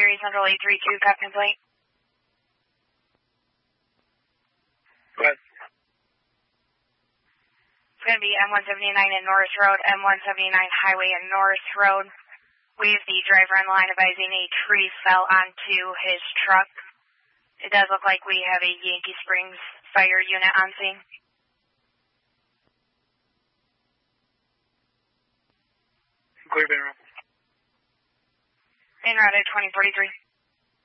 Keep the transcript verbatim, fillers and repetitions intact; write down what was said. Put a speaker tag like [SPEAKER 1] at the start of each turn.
[SPEAKER 1] three, Central eight three two, Captain Plate.
[SPEAKER 2] Go ahead.
[SPEAKER 1] It's going to be M one seventy-nine at North Road, M one seventy-nine Highway at North Road. We have the driver on the line advising a tree fell onto his truck. It does look like we have a Yankee Springs fire unit on scene.
[SPEAKER 2] Clear, Banner.
[SPEAKER 1] En route at twenty forty-three.